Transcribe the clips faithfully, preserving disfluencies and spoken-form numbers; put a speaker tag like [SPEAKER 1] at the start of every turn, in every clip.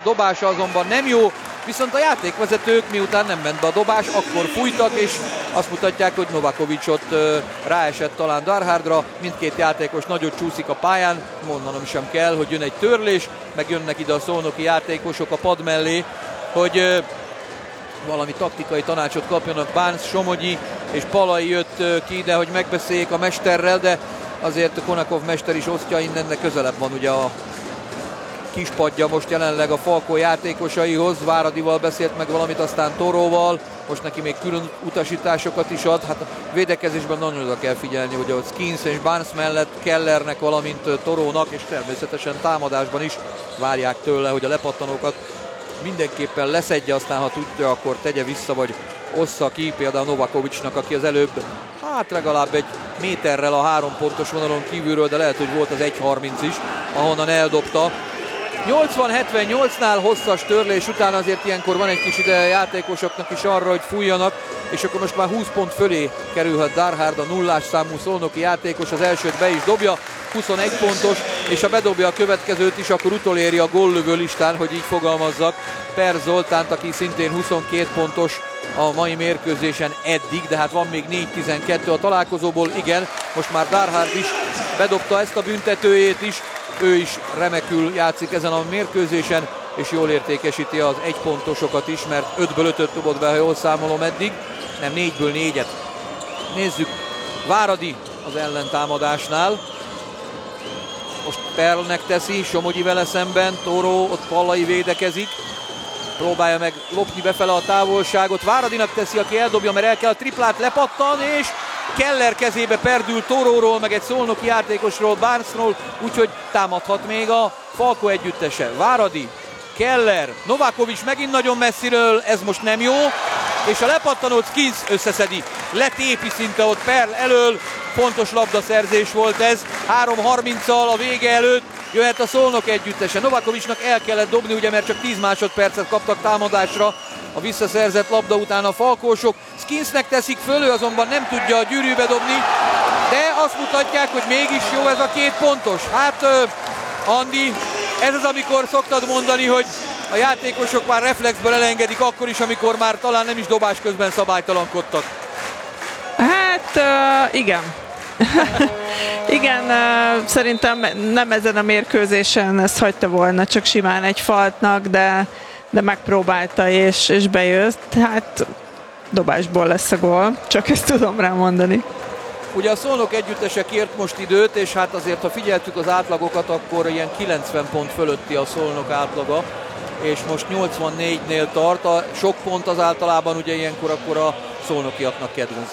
[SPEAKER 1] dobása azonban nem jó, viszont a játékvezetők miután nem ment be a dobás, akkor fújtak, és azt mutatják, hogy Novakovic ott ráesett talán Darhardra, mindkét játékos nagyot csúszik a pályán, mondanom sem kell, hogy jön egy törlés, meg jönnek ide a szolnoki játékosok a pad mellé, hogy valami taktikai tanácsot kapjanak. Barnes, Somogyi és Palai jött ki ide, hogy megbeszéljék a mesterrel, de azért Konakov mester is osztja, innen közelebb van ugye a kispadja most jelenleg a Falkó játékosaihoz. Váradival beszélt meg valamit, aztán Toróval, most neki még külön utasításokat is ad. Hát a védekezésben nagyon oda kell figyelni, hogy a Skins és Barnes mellett Kellernek, valamint Torónak, és természetesen támadásban is várják tőle, hogy a lepattanókat mindenképpen leszedje, aztán ha tudja, akkor tegye vissza, vagy ossza ki, például Novakovicnak, aki az előbb hát legalább egy méterrel a három pontos vonalon kívülről, de lehet, hogy volt az egy harminc is, ahonnan eldobta. nyolcvan hetvennyolcnál hosszas törlés után azért ilyenkor van egy kis ideje játékosoknak is arra, hogy fújjanak, és akkor most már húsz pont fölé kerülhet Darhard, a nullás számú szolnoki játékos, az elsőt be is dobja, huszonegy pontos, és ha bedobja a következőt is, akkor utoléri a góllövő listán, hogy így fogalmazzak, Per Zoltánt, aki szintén huszonkét pontos a mai mérkőzésen eddig, de hát van még négy tizenkettő a találkozóból, igen, most már Darhard is bedobta ezt a büntetőjét is, ő is remekül játszik ezen a mérkőzésen, és jól értékesíti az egypontosokat is, mert ötből ötöt dobott be, ha jól számolom eddig, nem négyből négyet. Nézzük, Váradi az ellentámadásnál. Most Perlnek teszi, Somogyi vele szemben, Tóró, ott Pallai védekezik. Próbálja meg lopni befele a távolságot. Váradinak teszi, aki eldobja, mert el kell a triplát, lepattan, és Keller kezébe perdül Toróról, meg egy szolnoki játékosról, Barnesról, úgyhogy támadhat még a Falko együttese. Váradi, Keller, Novakovic megint nagyon messziről, ez most nem jó, és a lepattanót Skins összeszedi. Letépi szinte ott Perl elől, fontos labdaszerzés volt ez, három harminccal a vége előtt jöhet a Szolnok együttese. Novakovicnak el kellett dobni, ugye, mert csak tíz másodpercet kaptak támadásra a visszaszerzett labda után a falkósok. Skinsnek teszik föl, ő azonban nem tudja a gyűrűbe dobni, de azt mutatják, hogy mégis jó ez a két pontos. Hát Andi, ez az, amikor szoktad mondani, hogy a játékosok már reflexből elengedik akkor is, amikor már talán nem is dobás közben szabálytalankodtak.
[SPEAKER 2] Hát uh, igen. Igen, uh, szerintem nem ezen a mérkőzésen ezt hagyta volna, csak simán egy faltnak, de, de megpróbálta és, és bejött. Hát dobásból lesz a gól, csak ezt tudom rá mondani.
[SPEAKER 1] Ugye a Szolnok együttese kért most időt, és hát azért, ha figyeltük az átlagokat, akkor ilyen kilencven pont fölötti a Szolnok átlaga, és most nyolcvannégynél tart. A sok pont az általában ugye ilyenkor akkor a szolnokiaknak kedvez.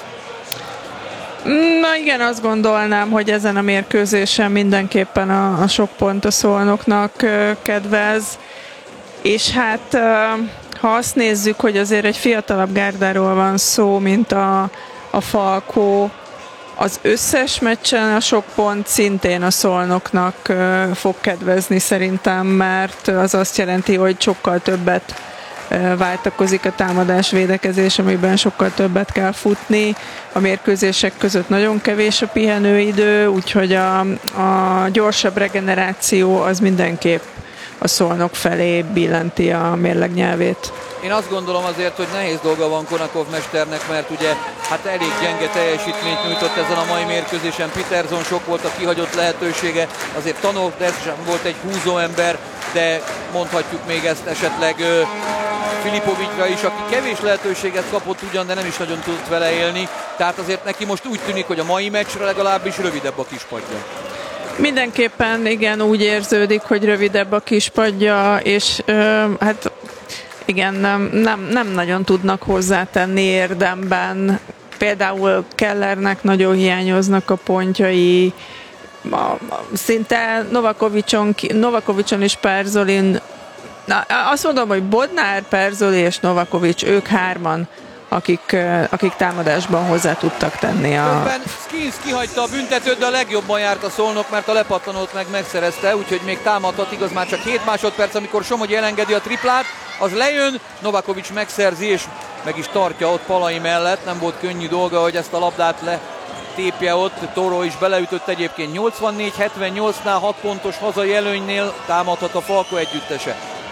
[SPEAKER 2] Na igen, azt gondolnám, hogy ezen a mérkőzésen mindenképpen a, a sok pont a Szolnoknak kedvez, és hát ha azt nézzük, hogy azért egy fiatalabb gárdáról van szó, mint a, a Falkó, az összes meccsen a sok pont szintén a Szolnoknak fog kedvezni szerintem, mert az azt jelenti, hogy sokkal többet váltakozik a támadás-védekezés, amiben sokkal többet kell futni. A mérkőzések között nagyon kevés a pihenőidő, úgyhogy a, a gyorsabb regeneráció az mindenképp a Szolnok felé billenti a mérleg nyelvét.
[SPEAKER 1] Én azt gondolom azért, hogy nehéz dolga van Konakov mesternek, mert ugye hát elég gyenge teljesítményt nyújtott ezen a mai mérkőzésen. Peterson sok volt a kihagyott lehetősége, azért Tanov sem volt egy húzó ember, de mondhatjuk még ezt esetleg Filipovicra is, aki kevés lehetőséget kapott ugyan, de nem is nagyon tudott vele élni. Tehát azért neki most úgy tűnik, hogy a mai meccsre legalábbis rövidebb a kispadja.
[SPEAKER 2] Mindenképpen igen, úgy érződik, hogy rövidebb a kispadja, és ö, hát igen, nem, nem, nem nagyon tudnak hozzátenni érdemben. Például Kellernek nagyon hiányoznak a pontjai, a, a, szinte Novakovicson, Novakovicson és Perzolin, na, azt mondom, hogy Bodnár, Perzoli és Novakovic, ők hárman, akik, akik támadásban hozzá tudtak tenni a...
[SPEAKER 1] Közben Skins kihagyta a büntetőt, de a legjobban járt a Szolnok, mert a lepattanót meg megszerezte, úgyhogy még támadhat, igaz, már csak hét másodperc, amikor Somogyi elengedi a triplát, az lejön, Novakovic megszerzi, és meg is tartja ott Palai mellett, nem volt könnyű dolga, hogy ezt a labdát letépje ott, Tóró is beleütött egyébként. Nyolcvannégy hetvennyolcnál hat pontos hazai előnynél támadhat a Falko együttese.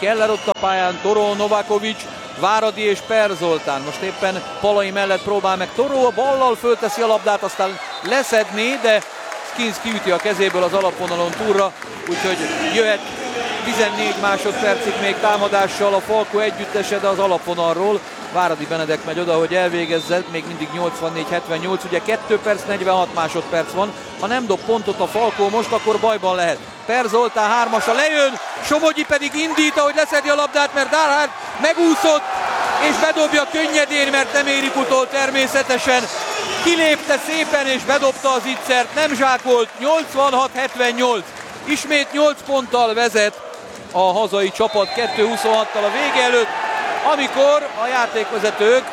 [SPEAKER 1] Keller ott a pályán, Toro, Novakovic, Váradi és Per Zoltán. Most éppen Palai mellett próbál meg Toro, a ballal fölteszi a labdát, aztán leszedné, de Skins kiüti a kezéből az alapvonalon túlra, úgyhogy jöhet tizennégy másodpercig még támadással a Falko együttese, de az alapvonalról. Váradi Benedek megy oda, hogy elvégezze, még mindig nyolcvannégy hetvennyolc, ugye két perc negyvenhat másodperc van. Ha nem dob pontot a Falko most, akkor bajban lehet. Per Zoltán hármasa lejön, Somogyi pedig indít, ahogy leszedi a labdát, mert Darhard megúszott, és bedobja könnyedén, mert nem érik utol természetesen. Kilépte szépen és bedobta az ittszert, nem zsákolt, nyolcvanhat hetvennyolc. Ismét nyolc ponttal vezet a hazai csapat kettő huszonhattal a vége előtt, amikor a játékvezetők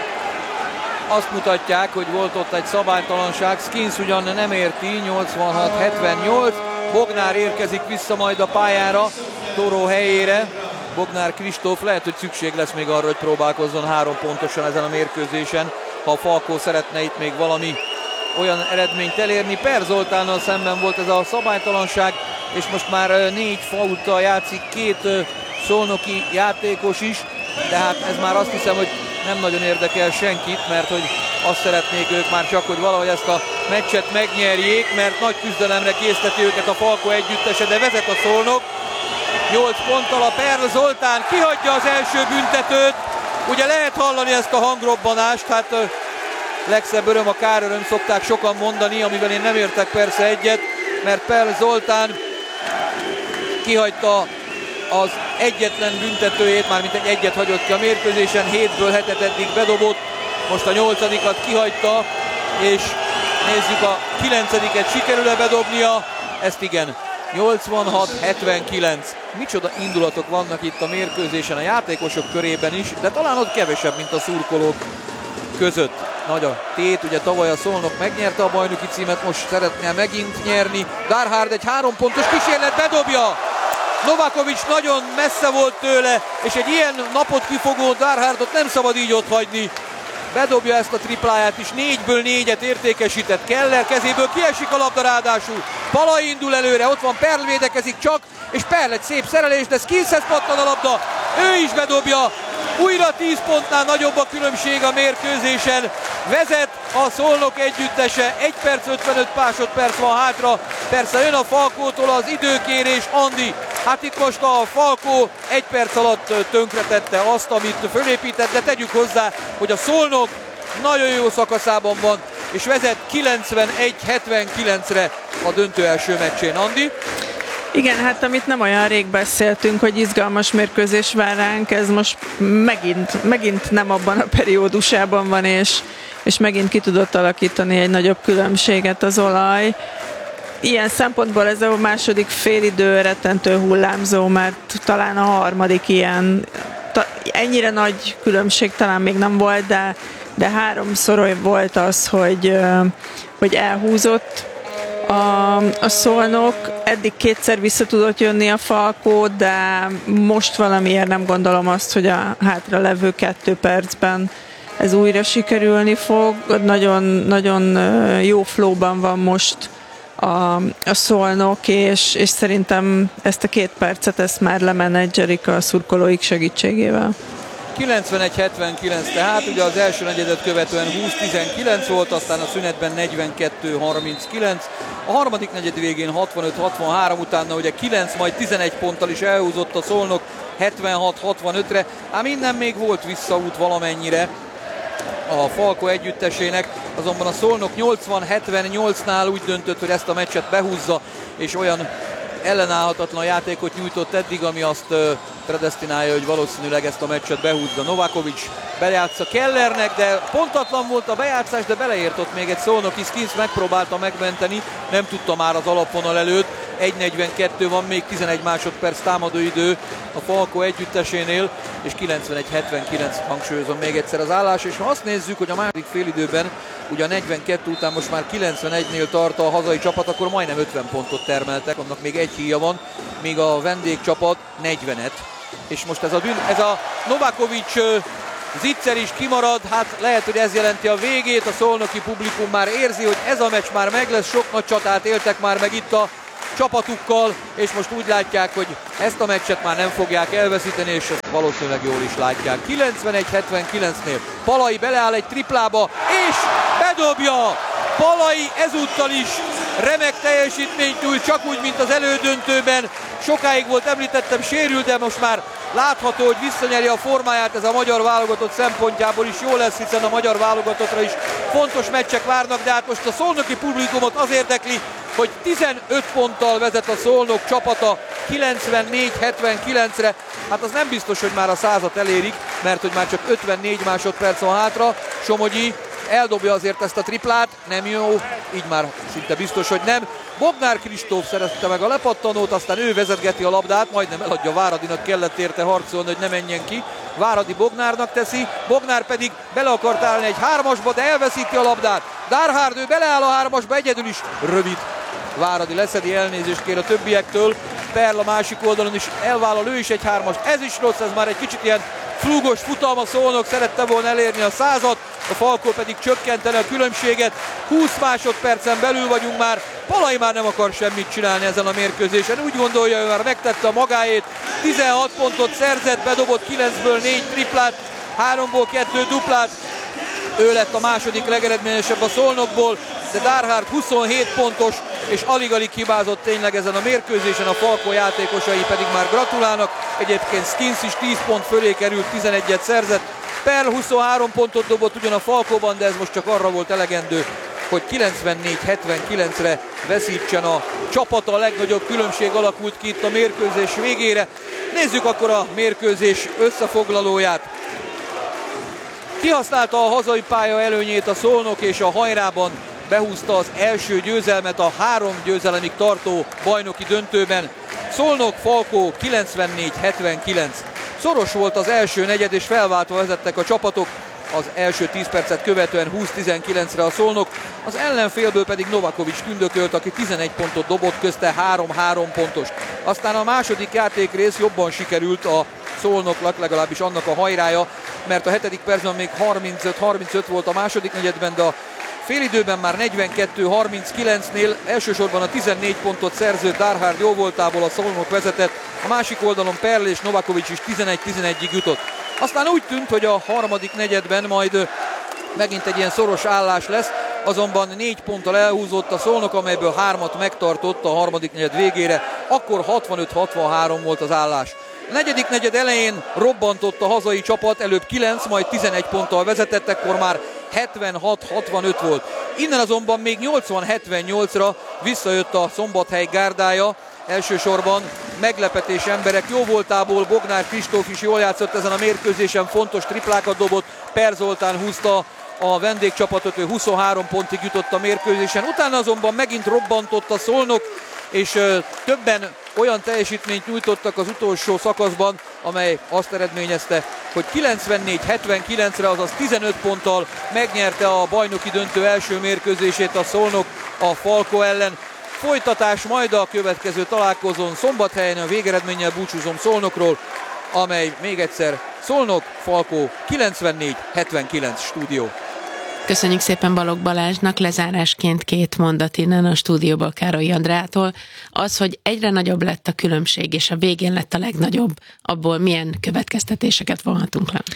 [SPEAKER 1] azt mutatják, hogy volt ott egy szabálytalanság. Skins ugyan nem érti, nyolcvanhat hetvennyolc. Bognár érkezik vissza majd a pályára Toro helyére. Bognár Kristóf, lehet, hogy szükség lesz még arra, hogy próbálkozzon három pontosan ezen a mérkőzésen, ha a Falko szeretne itt még valami olyan eredményt elérni. Per Zoltánnal szemben volt ez a szabálytalanság, és most már négy faulttal játszik két szolnoki játékos is, de hát ez már azt hiszem, hogy nem nagyon érdekel senkit, mert hogy azt szeretnék ők már csak, hogy valahogy ezt a meccset megnyerjék, mert nagy küzdelemre készteti őket a Falko együttese, de vezet a Szolnok. nyolc ponttal a Per Zoltán kihagyja az első büntetőt. Ugye lehet hallani ezt a hangrobbanást, hát legszebb öröm a káröröm, szokták sokan mondani, amivel én nem értek persze egyet, mert Per Zoltán kihagyta az egyetlen büntetőjét, mármint egy egyet hagyott ki a mérkőzésen, hétből hetet eddig bedobott, most a nyolcadikat kihagyta, és nézzük, a kilencediket sikerül-e bedobnia, ezt igen, nyolcvanhat hetvenkilenc. Micsoda indulatok vannak itt a mérkőzésen a játékosok körében is, de talán ott kevesebb, mint a szurkolók között. Nagy a tét, ugye tavaly a Szolnok megnyerte a bajnoki címet, most szeretne megint nyerni. Darhard egy három pontos kísérlet, bedobja! Novakovic nagyon messze volt tőle, és egy ilyen napot kifogó Darhardot nem szabad így ott hagyni. Bedobja ezt a tripláját is, négyből négyet értékesített Keller, kezéből kiesik a labda ráadásul. Palai indul előre, ott van Perl, védekezik csak, és Perl egy szép szerelés, de Skinshez pattan a labda, ő is bedobja. Újra tíz pontnál nagyobb a különbség a mérkőzésen. Vezet a Szolnok együttese, egy perc ötvenöt másodperc van hátra. Persze jön a Falkótól az időkérés, Andi. Hát itt most a Falkó egy perc alatt tönkretette azt, amit fölépített, de tegyük hozzá, hogy a Szolnok nagyon jó szakaszában van, és vezet kilencvenegy hetvenkilencre a döntő első meccsén. Andi?
[SPEAKER 2] Igen, hát amit nem olyan rég beszéltünk, hogy izgalmas mérkőzés vár ránk, ez most megint, megint nem abban a periódusában van, és, és megint ki tudott alakítani egy nagyobb különbséget az olaj. Ilyen szempontból ez a második félidő rettentő hullámzó, mert talán a harmadik ilyen, ta, ennyire nagy különbség talán még nem volt, de, de háromszor volt az, hogy, hogy elhúzott A, a Szolnok, eddig kétszer vissza tudott jönni a Falkó, de most valamiért nem gondolom azt, hogy a hátra levő kettő percben ez újra sikerülni fog. Nagyon, nagyon jó flowban van most a, a Szolnok, és, és szerintem ezt a két percet ezt már lemenedzserik a szurkolóik segítségével.
[SPEAKER 1] kilencvenegy hetvenkilenc, tehát ugye az első negyedet követően húsz tizenkilenc volt, aztán a szünetben negyvenkettő harminckilenc, a harmadik negyed végén hatvanöt hatvanhárom, utána ugye kilenc, majd tizenegy ponttal is elhúzott a Szolnok hetvenhat hatvanötre, ám innen még volt visszaút valamennyire a Falko együttesének, azonban a Szolnok nyolcvan hetvennyolcnál úgy döntött, hogy ezt a meccset behúzza, és olyan ellenállhatatlan játékot nyújtott eddig, ami azt uh, predesztinálja, hogy valószínűleg ezt a meccset behúzza. Novakovic bejátsza Kellernek, de pontatlan volt a bejátszás, de beleért ott még egy szolnoki. Skins megpróbálta megmenteni, nem tudta már az alapvonal előtt. egy negyvenkettő van, még tizenegy másodperc támadóidő a Falko együttesénél, és kilencvenegy hetvenkilenc, hangsúlyozom még egyszer az állás, és ha azt nézzük, hogy a második félidőben ugye a negyvenkettő után most már kilencvenegynél tart a hazai csapat, akkor majdnem ötven pontot termeltek, annak még egy híja van, míg a vendégcsapat negyvenet. És most ez a, ez a Novakovic zicser is kimarad, hát lehet, hogy ez jelenti a végét, a szolnoki publikum már érzi, hogy ez a meccs már meg lesz, sok nagy csatát éltek már meg itt a csapatukkal, és most úgy látják, hogy ezt a meccset már nem fogják elveszíteni, és ezt valószínűleg jól is látják. kilencvenegy hetvenkilencnél Palay beleáll egy triplába, és bedobja! Palay ezúttal is remek teljesítményt nyújt, csak úgy, mint az elődöntőben. Sokáig volt, említettem, sérült, de most már látható, hogy visszanyeri a formáját. Ez a magyar válogatott szempontjából is jó lesz, hiszen a magyar válogatottra is fontos meccsek várnak, de hát most a szolnoki publikumot az érdekli, hogy tizenöt ponttal vezet a Szolnok csapata kilencvennégy hetvenkilencre. Hát az nem biztos, hogy már a százat elérik, mert hogy már csak ötvennégy másodperc van hátra. Somogyi eldobja azért ezt a triplát, nem jó, így már szinte biztos, hogy nem. Bognár Kristóf szerezte meg a lepattanót, aztán ő vezetgeti a labdát, majdnem eladja Váradinak, kellett érte harcolni, hogy ne menjen ki. Váradi Bognárnak teszi, Bognár pedig bele akart állni egy hármasba, de elveszíti a labdát. Darhard, ő beleáll a hármasba, egyedül is rövid. Váradi leszedi, elnézést kér a többiektől. Perl a másik oldalon is elvállal ő is egy hármast. Ez is rossz, ez már egy kicsit ilyen flúgos futalma. Szolnok szerette volna elérni a százat, a Falkó pedig csökkenteni a különbséget. húsz másodpercen belül vagyunk már. Palay már nem akar semmit csinálni ezen a mérkőzésen. Úgy gondolja, ő már megtette a magáét. tizenhat pontot szerzett, bedobott kilencből négy triplát, háromból kettő duplát. Ő lett a második legeredményesebb a Szolnokból, de Darhard huszonhét pontos, és alig-alig hibázott tényleg ezen a mérkőzésen, a Falkó játékosai pedig már gratulálnak. Egyébként Skins is tíz pont fölé került, tizenegyet szerzett. Perl huszonhárom pontot dobott ugyan a Falkóban, de ez most csak arra volt elegendő, hogy kilencvennégy hetvenkilencre veszítsen a csapata. A legnagyobb különbség alakult ki itt a mérkőzés végére. Nézzük akkor a mérkőzés összefoglalóját. Kihasználta a hazai pálya előnyét a Szolnok, és a hajrában behúzta az első győzelmet a három győzelemig tartó bajnoki döntőben. Szolnok Falkó kilencvennégy hetvenkilenc. Szoros volt az első negyed, és felváltva vezettek a csapatok. Az első tíz percet követően húsz tizenkilencre a Szolnok, az ellenfélből pedig Novakovics tündökölt, aki tizenegy pontot dobott, közte három-három pontos. Aztán a második játékrész jobban sikerült a Szolnoknak, legalábbis annak a hajrája, mert a hetedik percben még harmincöt harmincöt volt a második negyedben, de a félidőben már negyvenkettő harminckilencnél elsősorban a tizennégy pontot szerző Darhard jóvoltából a Szolnok vezetett, a másik oldalon Perl és Novakovics is tizenegy tizenegyig jutott. Aztán úgy tűnt, hogy a harmadik negyedben majd megint egy ilyen szoros állás lesz, azonban négy ponttal elhúzott a Szolnok, amelyből hármat megtartott a harmadik negyed végére, akkor hatvanöt hatvanhárom volt az állás. A negyedik negyed elején robbantott a hazai csapat, előbb kilenc, majd tizenegy ponttal vezetett, ekkor már hetvenhat hatvanöt volt. Innen azonban még nyolcvan hetvennyolcra visszajött a Szombathely gárdája, elsősorban meglepetés emberek jóvoltából. Bognár Kristóf is jól játszott ezen a mérkőzésen, fontos triplákat dobott, Per Zoltán húzta a vendégcsapatot, ő huszonhárom pontig jutott a mérkőzésen. Utána azonban megint robbantott a Szolnok, és ö, többen olyan teljesítményt nyújtottak az utolsó szakaszban, amely azt eredményezte, hogy kilencvennégy hetvenkilencre, azaz tizenöt ponttal megnyerte a bajnoki döntő első mérkőzését a Szolnok a Falkó ellen. Folytatás majd a következő találkozón Szombathelyen, a végeredménnyel búcsúzom Szolnokról, amely még egyszer Szolnok Falkó kilencvennégy hetvenkilenc stúdió.
[SPEAKER 3] Köszönjük szépen Balogh Balázsnak, lezárásként két mondat innen a stúdióból Károly Andrától. Az, hogy egyre nagyobb lett a különbség, és a végén lett a legnagyobb, abból milyen következtetéseket vonhatunk le?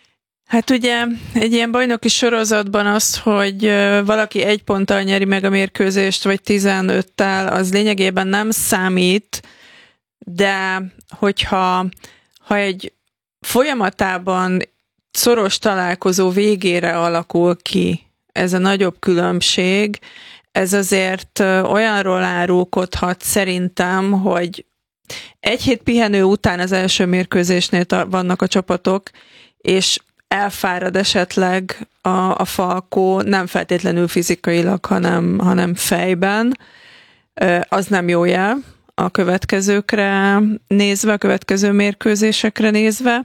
[SPEAKER 2] Hát ugye egy ilyen bajnoki sorozatban az, hogy valaki egy ponttal nyeri meg a mérkőzést, vagy tizenöttel, az lényegében nem számít, de hogyha ha egy folyamatában szoros találkozó végére alakul ki ez a nagyobb különbség, ez azért olyanról árulkodhat szerintem, hogy egy hét pihenő után az első mérkőzésnél vannak a csapatok, és elfárad esetleg a, a Falkó, nem feltétlenül fizikailag, hanem, hanem fejben. Az nem jó jel a következőkre nézve, a következő mérkőzésekre nézve,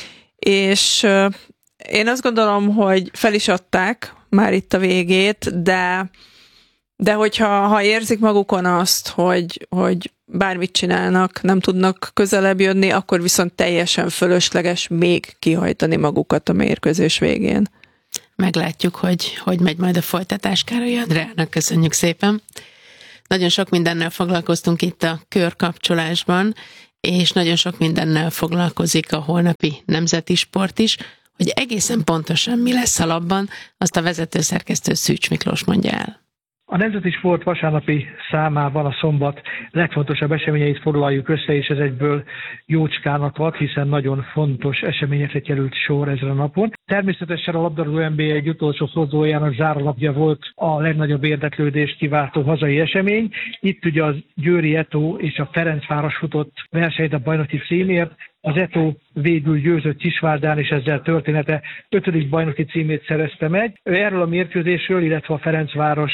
[SPEAKER 2] és én azt gondolom, hogy fel is adták már itt a végét, de, de hogyha ha érzik magukon azt, hogy, hogy bármit csinálnak, nem tudnak közelebb jönni, akkor viszont teljesen fölösleges még kihajtani magukat a mérkőzés végén.
[SPEAKER 3] Meglátjuk, hogy hogy megy majd a folytatás. Károly Andrának köszönjük szépen. Nagyon sok mindennel foglalkoztunk itt a körkapcsolásban, és nagyon sok mindennel foglalkozik a holnapi nemzeti sport is, hogy egészen pontosan mi lesz a labban, azt a vezetőszerkesztő Szűcs Miklós mondja el.
[SPEAKER 4] A nemzeti sport vasárnapi számában a szombat legfontosabb eseményeit foglaljuk össze, és ez egyből jócskának ad, hiszen nagyon fontos eseményekre került sor ezen a napon. Természetesen a labdarúgó en bé á egy utolsó fordulójának zárólapja volt a legnagyobb érdeklődést kiváltó hazai esemény. Itt ugye a Győri Eto és a Ferencváros futott versenyt a bajnoki címért. Az Eto végül győzött Kisvárdán, és ezzel története ötödik bajnoki címét szerezte meg. Erről a mérkőzésről, illetve a Ferencváros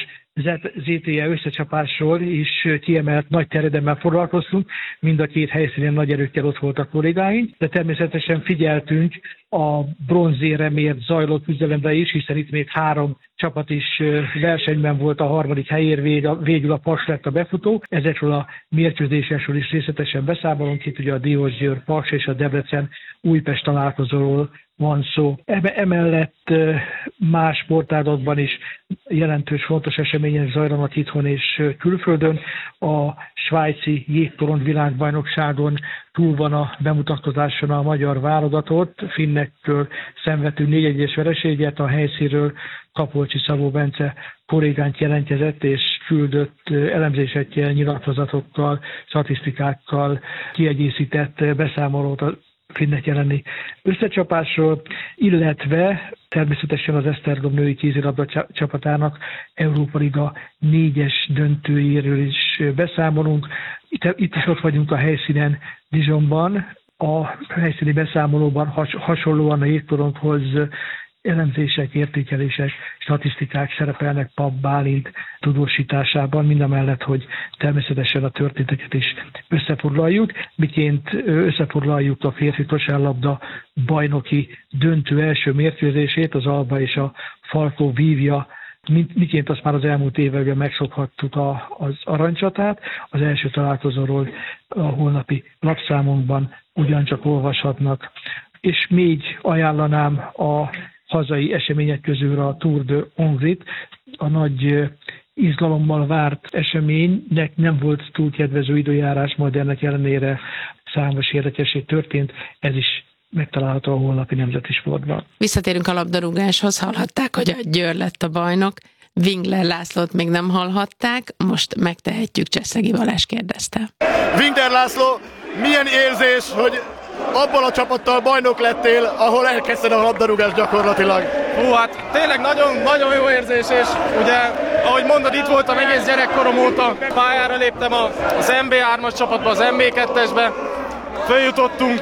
[SPEAKER 4] zé té é összecsapásról is kiemelt nagy terjedelemmel foglalkoztunk. Mind a két helyszínen nagy erőkkel ott voltak kollégáink, de természetesen figyeltünk a bronzérre mért zajló küzdelemre is, hiszen itt még három csapat is versenyben volt, a harmadik helyér, végül a Paks lett a befutó. Ezekről a mérkőzésekről is részletesen beszámolunk, itt ugye a Diósgyőr Paks és a Debrecen Újpest találkozóról van szó. Emellett más sportágakban is jelentős fontos események zajlanak itthon és külföldön. A svájci jégtorony világbajnokságon túl van a bemutatkozáson a magyar válogatott. Finnektől szenvedtünk négy egyes vereséget, a helyszínről Kapolcsi Szabó Bence kollégánk jelentkezett és küldött elemzésekkel, nyilatkozatokkal, statisztikákkal kiegészített beszámolót a finnek elleni összecsapásról, illetve természetesen az Esztergom női kézilabda csapatának Európa Liga négyes döntőjéről is beszámolunk. Itt, itt is ott vagyunk a helyszínen Dijonban. A helyszíni beszámolóban has, hasonlóan a jégtoronyhoz elemzések, értékelések, statisztikák szerepelnek Papp Bálint tudósításában, mindamellett, hogy természetesen a történteket is összefoglaljuk, miként összefoglaljuk a férfi kosárlabda bajnoki döntő első mérkőzését, az Alba és a Falkó vívja, miként azt már az elmúlt években megszokhattuk a, az aranycsatát. Az első találkozóról a holnapi lapszámunkban ugyancsak olvashatnak. És még ajánlanám a hazai események közül a Tour de Hongrit, a nagy izgalommal várt eseménynek nem volt túl kedvező időjárás, majd ennek ellenére számos érdekesség történt, ez is megtalálható a holnapi nemzeti sportban.
[SPEAKER 3] Visszatérünk a labdarúgáshoz, hallhatták, hogy a Győr lett a bajnok, Winkler Lászlót még nem hallhatták, most megtehetjük, Cseszegi Balázs kérdezte.
[SPEAKER 5] Winkler László, milyen érzés, hogy abban a csapattal bajnok lettél, ahol elkezdted a labdarúgást gyakorlatilag?
[SPEAKER 6] Hú, hát tényleg nagyon, nagyon jó érzés, és ugye, ahogy mondod, itt voltam egész gyerekkorom óta, pályára léptem az en bé hármas csapatba, az en bé kettesbe, följutottunk,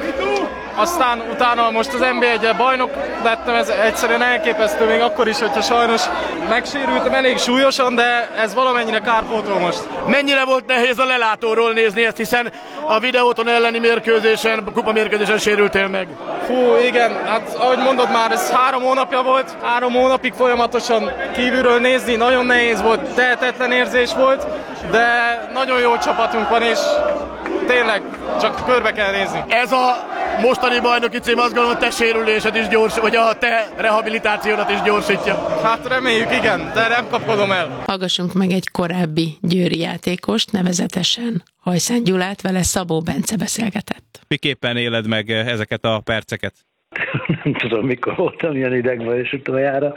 [SPEAKER 6] aztán utána most az en bé egyel bajnok lettem, ez egyszerűen elképesztő, még akkor is, hogyha sajnos megsérültem elég súlyosan, de ez valamennyire kárpótol most.
[SPEAKER 5] Mennyire volt nehéz a lelátóról nézni ezt, hiszen a videóton elleni mérkőzésen, kupa mérkőzésen sérültél meg?
[SPEAKER 6] Fú, igen, hát ahogy mondod már, ez három hónapja volt, három hónapig folyamatosan kívülről nézni, nagyon nehéz volt, tehetetlen érzés volt, de nagyon jó csapatunk van, és tényleg csak körbe kell nézni.
[SPEAKER 5] Ez a mostani bajnoki cím, azt gondolom, te sérülésed is gyors, vagy a te rehabilitációdat is gyorsítja.
[SPEAKER 6] Hát reméljük, igen, de nem kapkodom el.
[SPEAKER 3] Hallgassunk meg egy korábbi győri játékost, nevezetesen Hajszán Gyulát, vele Szabó Bence beszélgetett.
[SPEAKER 7] Miképpen éled meg ezeket a perceket?
[SPEAKER 8] Nem tudom, mikor voltam ilyen idegben, és utoljára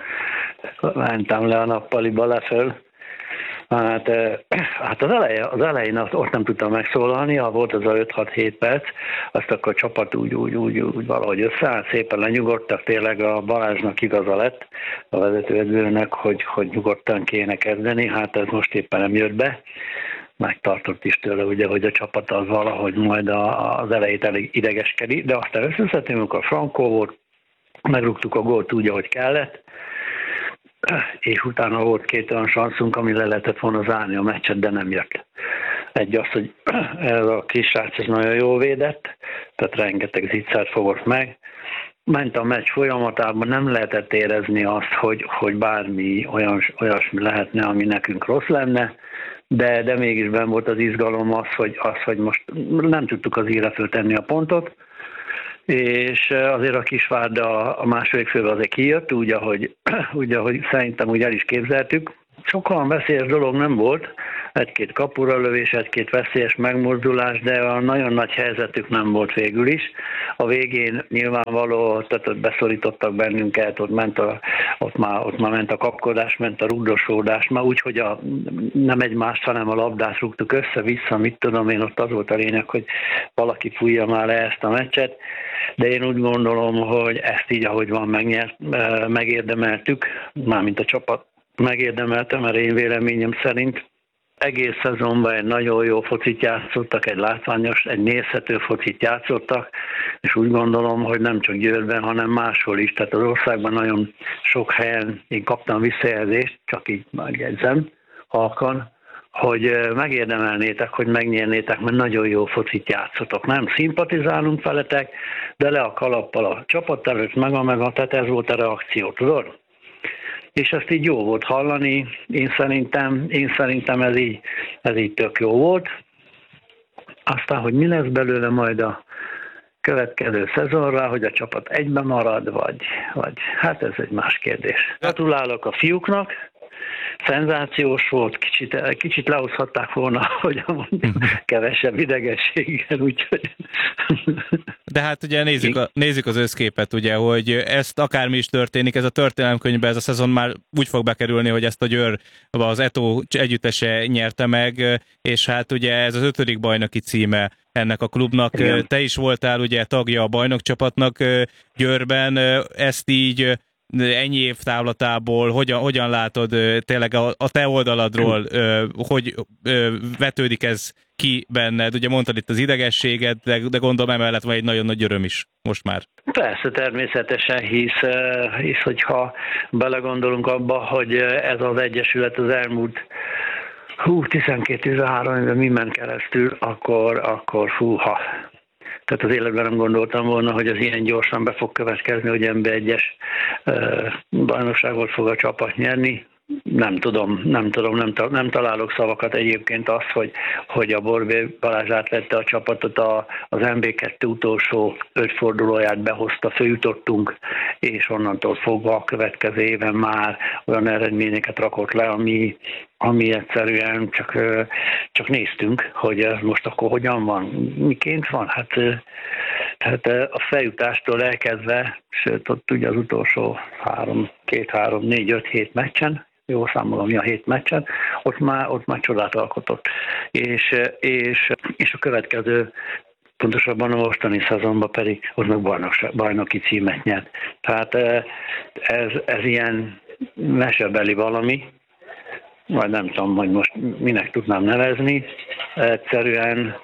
[SPEAKER 8] mentem le a nappaliba leföl. Hát, hát az, eleje, az elején azt, ott nem tudtam megszólalni, ha volt az a öt-hat-hét perc, azt akkor a csapat úgy, úgy, úgy, úgy valahogy összeállt, szépen lenyugodtak, tényleg a Balázsnak igaza lett, a vezetőedzőnek, hogy, hogy nyugodtan kéne kezdeni, hát ez most éppen nem jött be. Megtartott is tőle, ugye, hogy a csapat az valahogy majd a, az elejét elég idegeskedi, de aztán összeszedtünk, amikor Frankó volt, megrúgtuk a gólt úgy, ahogy kellett, és utána volt két olyan sanszunk, ami le lehetett volna zárni a meccset, de nem jött. Egy az, hogy ez a kisrác ez nagyon jól védett, tehát rengeteg zicsert fogott meg. Ment a meccs folyamatában, nem lehetett érezni azt, hogy, hogy bármi olyan, olyasmi lehetne, ami nekünk rossz lenne, de, de mégis benn volt az izgalom az, hogy, az, hogy most nem tudtuk az íre föltenni a pontot, és azért a Kisvárda a második főbe azért kijött, úgy ahogy, úgy, ahogy szerintem úgy el is képzeltük. Sokkal veszélyes dolog nem volt, egy-két kapura lövés, egy-két veszélyes megmozdulás, de a nagyon nagy helyzetük nem volt végül is. A végén nyilvánvaló, tehát ott beszorítottak bennünket, ott, ment a, ott, már, ott már ment a kapkodás, ment a rugdosódás, már úgy, hogy a, nem egymást, hanem a labdát rúgtuk össze-vissza, mit tudom én, ott az volt a lényeg, hogy valaki fújja már le ezt a meccset, de én úgy gondolom, hogy ezt így, ahogy van, megnyert, megérdemeltük, mármint a csapat megérdemelte, mert én véleményem szerint egész szezonban egy nagyon jó focit játszottak, egy látványos, egy nézhető focit játszottak, és úgy gondolom, hogy nem csak Győrben, hanem máshol is. Tehát az országban nagyon sok helyen én kaptam visszajelzést, csak így megjegyzem halkan, hogy megérdemelnétek, hogy megnyernétek, mert nagyon jó focit játszotok. Nem szimpatizálunk veletek, de le a kalappal a csapat előtt, meg a meg a, tehát ez volt a reakció, tudod? És ezt így jó volt hallani, én szerintem, én szerintem ez, így, ez így tök jó volt. Aztán, hogy mi lesz belőle majd a következő szezonra, hogy a csapat egyben marad, vagy, vagy hát ez egy más kérdés. Gratulálok a fiúknak, szenzációs volt, kicsit, kicsit lehozhatták volna, hogy mondjam, kevesebb idegességgel, úgyhogy...
[SPEAKER 7] De hát ugye nézzük, a, nézzük az összképet, ugye, hogy ezt akármi is történik, ez a történelemkönyvben ez a szezon már úgy fog bekerülni, hogy ezt a Győr az Eto együttese nyerte meg, és hát ugye ez az ötödik bajnoki címe ennek a klubnak. Igen. Te is voltál ugye tagja a bajnokcsapatnak Győrben, ezt így ennyi év távlatából, hogyan, hogyan látod tényleg a, a te oldaladról, hogy vetődik ez ki benned? Ugye mondtad itt az idegességet, de, de gondolom emellett van egy nagyon nagy öröm is most már. Persze, természetesen, hisz, hisz hogyha belegondolunk abba, hogy ez az egyesület az elmúlt hú, tizenkét-tizenhárom évben mi ment keresztül, akkor, akkor húha. Tehát az életben nem gondoltam volna, hogy az ilyen gyorsan be fog következni, hogy em bé egyes bajnokságot fog a csapat nyerni. Nem tudom, nem tudom, nem, nem találok szavakat egyébként azt, hogy, hogy a Borbély Balázs átvette a csapatot, a, az em bé kettő utolsó öt fordulóját behozta, följutottunk, és onnantól fogva a következő éven már olyan eredményeket rakott le, ami, ami egyszerűen csak, csak néztünk, hogy ez most akkor hogyan van, miként van. Hát, tehát a feljutástól elkezdve, sőt ott ugye az utolsó három, két, három, négy, öt, hét meccsen, jól számolom, mi a hét meccsen, ott már, ott már csodát alkotott. És, és, és a következő, pontosabban a mostani szezonban pedig ott meg bajnoki címet nyert. Tehát ez, ez ilyen mesebeli valami, vagy nem tudom, hogy most minek tudnám nevezni, egyszerűen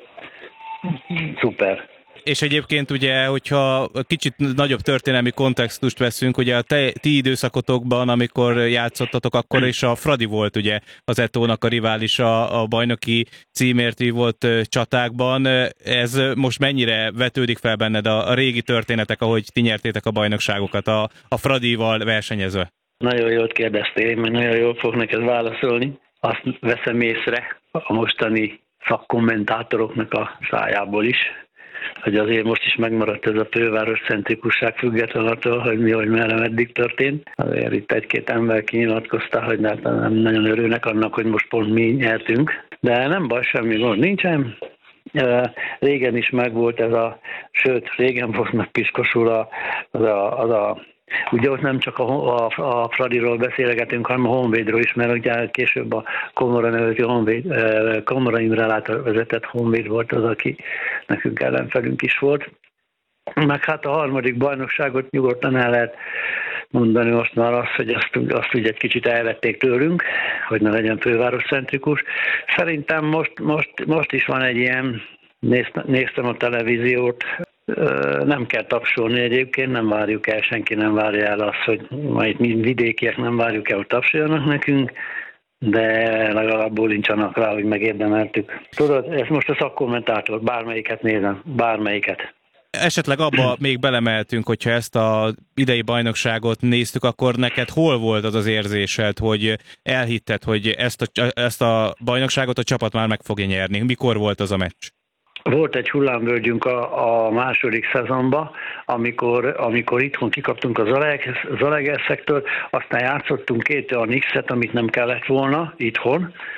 [SPEAKER 7] szuper. És egyébként ugye, hogyha kicsit nagyobb történelmi kontextust veszünk, ugye a te, ti időszakotokban, amikor játszottatok, akkor is a Fradi volt ugye az Etónak a riválisa a bajnoki címért vívott csatákban. Ez most mennyire vetődik fel benned a, a régi történetek, ahogy ti nyertétek a bajnokságokat a, a Fradival versenyezve? Nagyon jól kérdeztél, mert nagyon jól fog neked válaszolni. Azt veszem észre a mostani szakkommentátoroknak a szájából is, hogy azért most is megmaradt ez a főváros centrikusság független attól, hogy mi, hogy merre, meddig történt. Azért itt egy-két ember kinyilatkozta, hogy nem nagyon örülnek annak, hogy most pont mi nyertünk. De nem baj, semmi gond nincsen. Régen is megvolt ez a, sőt, régen volt meg piskosul a, az a, az a ugye ott nem csak a, a, a Fradiról beszélgetünk, hanem a Honvédről is, mert ugye később a Komora nevező Honvéd, Komora Imre által vezetett Honvéd volt az, aki nekünk ellenfelünk is volt. Meg hát a harmadik bajnokságot nyugodtan el lehet mondani most már azt, hogy azt, azt ugye egy kicsit elvették tőlünk, hogy ne legyen fővároscentrikus. Szerintem most, most, most is van egy ilyen, néztem a televíziót, nem kell tapsolni egyébként, nem várjuk el, senki nem várja el azt, hogy majd mi vidékiek nem várjuk el, hogy tapsoljanak nekünk, de legalább bólincsanak rá, hogy megérdemeltük. Tudod, ez most a szakkommentátor, bármelyiket nézem, bármelyiket. Esetleg abba még belemeltünk, hogyha ezt az idei bajnokságot néztük, akkor neked hol volt az az érzésed, hogy elhitted, hogy ezt a, ezt a bajnokságot a csapat már meg fogja nyerni? Mikor volt az a meccs? Volt egy hullámvölgyünk a, a második szezonban, amikor, amikor itthon kikaptunk az Zalaegerszektől, aztán játszottunk két olyan X-et, amit nem kellett volna itthon.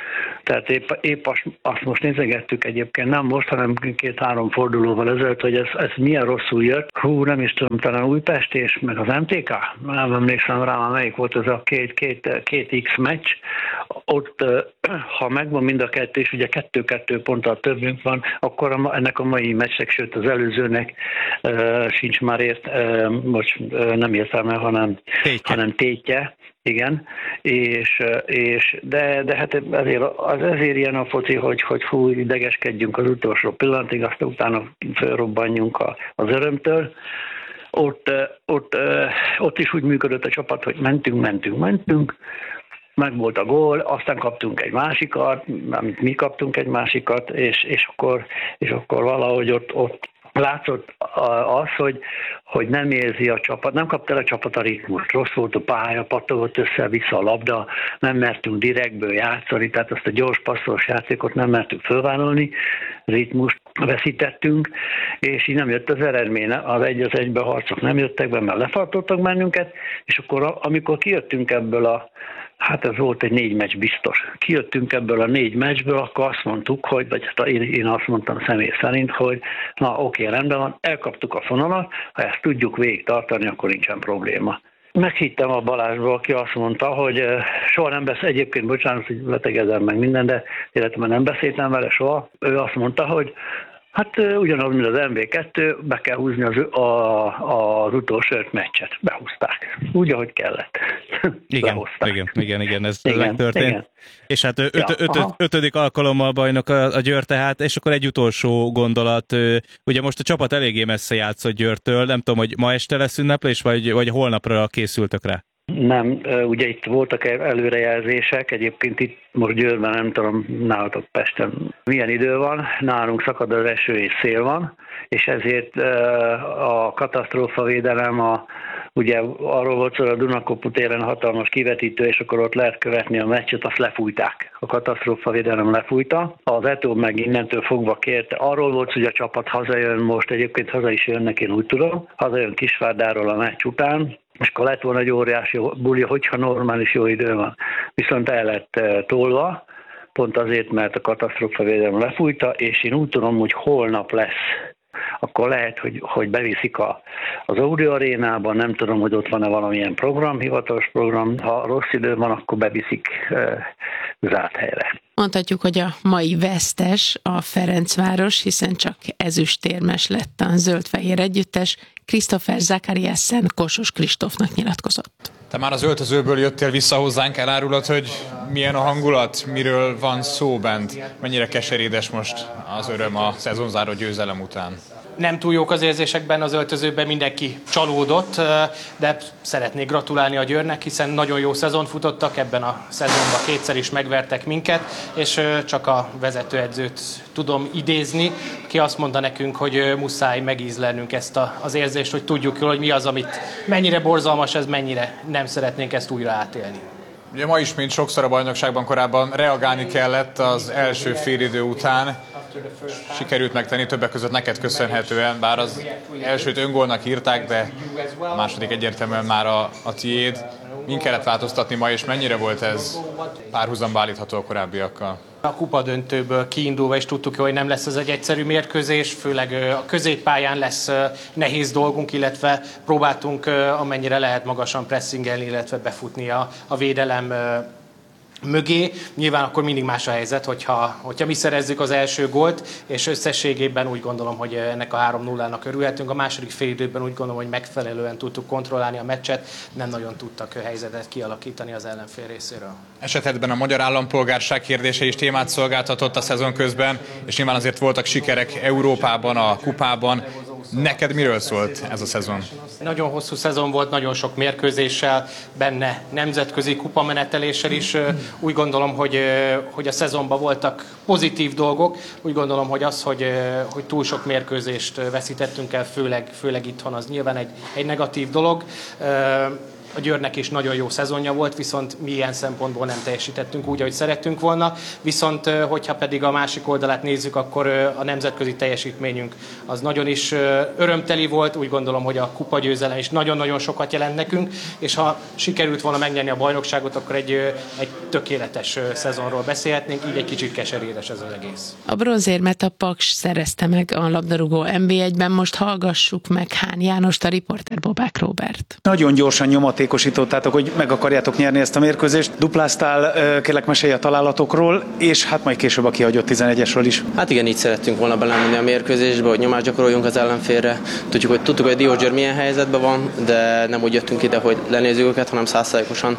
[SPEAKER 8] Tehát épp, épp azt, azt most nézegettük egyébként, nem most, hanem két-három fordulóval ezelőtt, hogy ez, ez milyen rosszul jött. Hú, nem is tudom, talán Újpest és meg az em té ká? Nem emlékszem rá, melyik volt ez a két, két, két X meccs. Ott, ha megvan mind a kettő, és ugye kettő-kettő ponttal többünk van, akkor a, ennek a mai meccsnek, sőt az előzőnek uh, sincs már ért, uh, most uh, nem értelme, hanem tétje. hanem tétje. Igen, és, és de, de hát ezért, az ezért ilyen a foci, hogy, hogy fú, idegeskedjünk az utolsó pillanatig, aztán utána felrobbanjunk a, az örömtől. Ott, ott, ott is úgy működött a csapat, hogy mentünk, mentünk, mentünk, meg volt a gól, aztán kaptunk egy másikat, amit mi kaptunk egy másikat, és, és, akkor, és akkor valahogy ott, ott látszott az, hogy, hogy nem érzi a csapat, nem kapta el a csapat a ritmust. Rossz volt a pálya, pattogott össze-vissza a labda, nem mertünk direktből játszani, tehát azt a gyors passzos játékot nem mertünk fölvállalni, ritmust veszítettünk, és így nem jött az eredmény. Az egy az egybe harcok nem jöttek be, mert lefartottak bennünket, és akkor amikor kijöttünk ebből a Hát ez volt egy négy meccs biztos. Kijöttünk ebből a négy meccsből, akkor azt mondtuk, hogy, vagy hát én, én azt mondtam személy szerint, hogy na oké, rendben van, elkaptuk a fonalat, ha ezt tudjuk végig tartani, akkor nincsen probléma. Meghittem a Balázsból, aki azt mondta, hogy soha nem beszél, egyébként bocsánat, hogy betegedem meg minden, de életemben nem beszéltem vele soha. Ő azt mondta, hogy hát ugyanaz, mint az em vé kettő, be kell húzni az, a, az utolsó öt meccset. Behúzták. Úgy, ahogy kellett.
[SPEAKER 7] Igen, igen, igen, igen, ez
[SPEAKER 8] igen,
[SPEAKER 7] megtörtént. Igen. És hát öt, ja, öt, öt, ötödik alkalommal bajnok a, a Győr tehát, és akkor egy utolsó gondolat. Ugye most a csapat eléggé messze játszott Győrtől, nem tudom, hogy ma este lesz ünneplés, vagy, vagy holnapra készültök rá?
[SPEAKER 8] Nem, ugye itt voltak előrejelzések, egyébként itt most Győrben, nem tudom, nálatok Pesten milyen idő van, nálunk szakad az eső és szél van, és ezért a katasztrófavédelem, a, ugye arról volt szó, a Dunakopu téren hatalmas kivetítő, és akkor ott lehet követni a meccset, azt lefújták. A katasztrófavédelem lefújta, az é té o meg innentől fogva kérte. Arról volt, hogy a csapat hazajön most, egyébként haza is jönnek, én úgy tudom, hazajön Kisvárdáról a meccs után, és akkor lett volna egy óriási buli, hogyha normális jó idő van. Viszont el lett tolva, pont azért, mert a katasztrófavédelem lefújta, és én úgy tudom, hogy holnap lesz. Akkor lehet, hogy, hogy beviszik a, az Audio Arénában, nem tudom, hogy ott van-e valamilyen program, hivatalos program. Ha rossz idő van, akkor beviszik e, zárt helyre.
[SPEAKER 3] Mondhatjuk, hogy a mai vesztes a Ferencváros, hiszen csak ezüstérmes lett a zöld-fehér együttes. Christopher Zakariassen Kossuth Kristófnak nyilatkozott.
[SPEAKER 9] Te már az öltözőből jöttél vissza hozzánk, elárulod, hogy milyen a hangulat, miről van szó bent, mennyire keserédes most az öröm a szezonzáró győzelem után?
[SPEAKER 10] Nem túl jók az érzésekben, az öltözőben mindenki csalódott, de szeretnék gratulálni a Győrnek, hiszen nagyon jó szezont futottak, ebben a szezonban kétszer is megvertek minket, és csak a vezetőedzőt tudom idézni, ki azt mondta nekünk, hogy muszáj megízlelnünk ezt a, az érzést, hogy tudjuk jól, hogy mi az, amit mennyire borzalmas ez, mennyire nem szeretnénk ezt újra átélni.
[SPEAKER 9] Ugye ma is, mint sokszor a bajnokságban korábban reagálni kellett az első félidő után. Sikerült megtenni többek között neked köszönhetően, bár az elsőt öngólnak írták, de a második egyértelműen már a, a tiéd. Min kellett változtatni ma, és mennyire volt ez párhuzamba állítható a korábbiakkal?
[SPEAKER 10] A kupadöntőből kiindulva is tudtuk, hogy nem lesz ez egy egyszerű mérkőzés, főleg a középpályán lesz nehéz dolgunk, illetve próbáltunk amennyire lehet magasan pressingelni, illetve befutni a, a védelem mögé. Nyilván akkor mindig más a helyzet, hogyha, hogyha mi szerezzük az első gólt, és összességében úgy gondolom, hogy ennek a három nullának örülhetünk. A második félidőben úgy gondolom, hogy megfelelően tudtuk kontrollálni a meccset, nem nagyon tudtak helyzetet kialakítani az ellenfél részéről.
[SPEAKER 9] Esetedben a magyar állampolgárság kérdése is témát szolgáltatott a szezon közben, és nyilván azért voltak sikerek Európában, a kupában. Neked miről szólt ez a szezon?
[SPEAKER 10] Nagyon hosszú szezon volt, nagyon sok mérkőzéssel, benne nemzetközi kupameneteléssel is. Úgy gondolom, hogy, hogy a szezonban voltak pozitív dolgok. Úgy gondolom, hogy az, hogy, hogy túl sok mérkőzést veszítettünk el, főleg, főleg itthon, az nyilván egy, egy negatív dolog. a Győrnek is nagyon jó szezonja volt, viszont mi ilyen szempontból nem teljesítettünk úgy, ahogy szerettünk volna. Viszont, hogyha pedig a másik oldalát nézzük, akkor a nemzetközi teljesítményünk az nagyon is örömteli volt. Úgy gondolom, hogy a kupagyőzelem is nagyon-nagyon sokat jelent nekünk, és ha sikerült volna megnyerni a bajnokságot, akkor egy, egy tökéletes szezonról beszélhetnénk, így egy kicsit keserédes ez az egész.
[SPEAKER 3] A bronzérmet a Paks szerezte meg a labdarúgó en bé egyben, most hallgassuk meg Hán Jánost, a riporter Bobák Róbert.
[SPEAKER 11] Nagyon gyorsan nyomatékosítottátok, hogy meg akarjátok nyerni ezt a mérkőzést. Dupláztál, kérlek mesélj a találatokról, és hát majd később a kihagyott tizenegyesről is.
[SPEAKER 12] Hát igen, így szerettünk volna belemenni a mérkőzésbe, hogy nyomást gyakoroljunk az ellenfélre. Tudjuk, hogy tudtuk, hogy Diósgyőr milyen helyzetben van, de nem úgy jöttünk ide, hogy lenézzük őket, hanem száz százalékosan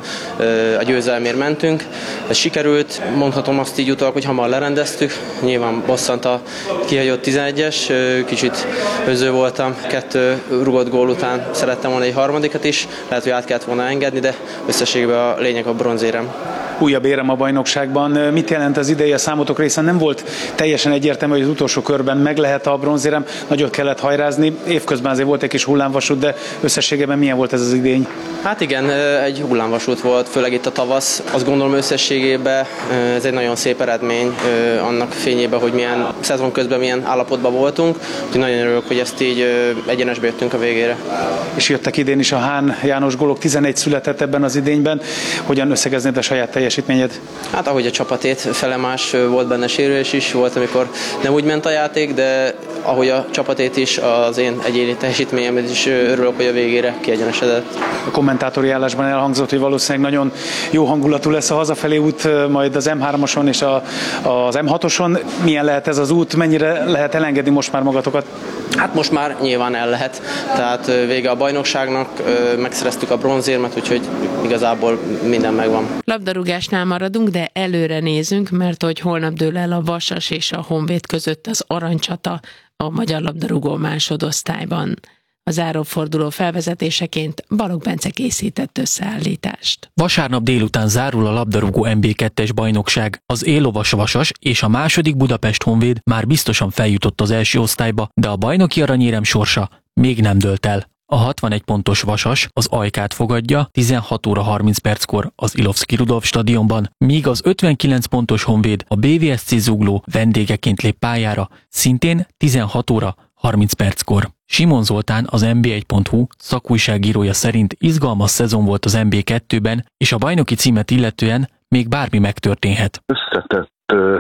[SPEAKER 12] a győzelmért mentünk. Ez sikerült, mondhatom azt így utólag, hogy hamar lerendeztük. Nyilván bosszant a kihagyott tizenegyes, kicsit öző voltam, kettő rugott gól után szerettem volna egy harmadikat is, lehet, hogy át kellett volna engedni, de összességében a lényeg a bronzérem.
[SPEAKER 11] Újabb érem a bajnokságban. Mit jelent az ideje számotok részen? Nem volt teljesen egyértelmű, hogy az utolsó körben meg lehet a bronzérem, nagyot kellett hajrázni. Évközben azért volt egy kis hullámvasút, de összességében milyen volt ez az idény?
[SPEAKER 12] Hát igen, egy hullámvasút volt, főleg itt a tavasz. Azt gondolom összességében ez egy nagyon szép eredmény annak fényében, hogy milyen szezon közben milyen állapotban voltunk. Úgyhogy nagyon örülök, hogy ezt így egyenesbe jöttünk a végére. És
[SPEAKER 11] jöttek idén is a Hán János gólok, tizenegy született ebben az idényben. Hogyan összegeznéd a saját teljesítményed?
[SPEAKER 12] Hát ahogy a csapatét, felemás volt benne sérülés is, volt, amikor nem úgy ment a játék, de ahogy a csapatét is, az én egyéni teljesítményemet is örülök, hogy a végére kiegyenesedett.
[SPEAKER 11] A kommentátori állásban elhangzott, hogy valószínűleg nagyon jó hangulatú lesz a hazafelé út, majd az em hármason és a, az em hatoson. Milyen lehet ez az út? Mennyire lehet elengedni most már magatokat?
[SPEAKER 12] Hát most már nyilván el lehet. Tehát vége a bajnokságnak, megszereztük a bronzérmet, úgyhogy igazából minden megvan.
[SPEAKER 3] Labdarúgásnál maradunk, de előre nézünk, mert hogy holnap dől el a Vasas és a Honvéd között az aranycsata a magyar labdarúgó másodosztályban. A záróforduló felvezetéseként Balogh Bence készített összeállítást.
[SPEAKER 13] Vasárnap délután zárul a labdarúgó em bé kettes bajnokság. Az élovas Vasas és a második Budapest Honvéd már biztosan feljutott az első osztályba, de a bajnoki aranyérem sorsa még nem dőlt el. A hatvanegy pontos Vasas az Ajkát fogadja tizenhat óra harminc perckor az Ilovszky Rudolf stadionban, míg az ötvenkilenc pontos Honvéd a bé vé es cé Zugló vendégeként lép pályára, szintén tizenhat óra harminc perckor. Simon Zoltán, az em bé egy pont hu szakújságírója szerint izgalmas szezon volt az em bé kettőben, és a bajnoki címet illetően még bármi megtörténhet.
[SPEAKER 14] Összetett